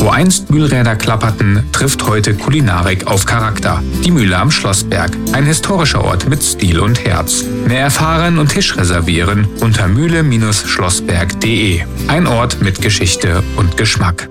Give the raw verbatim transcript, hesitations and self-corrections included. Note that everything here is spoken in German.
Wo einst Mühlräder klapperten, trifft heute Kulinarik auf Charakter. Die Mühle am Schlossberg, ein historischer Ort mit Stil und Herz. Mehr erfahren und Tisch reservieren unter mühle Bindestrich schlossberg punkt de. Ein Ort mit Geschichte und Geschmack.